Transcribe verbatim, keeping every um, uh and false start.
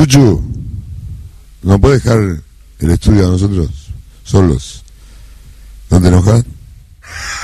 Chuchu, ¿no puedes dejar el estudio a nosotros solos? ¿No te enojas?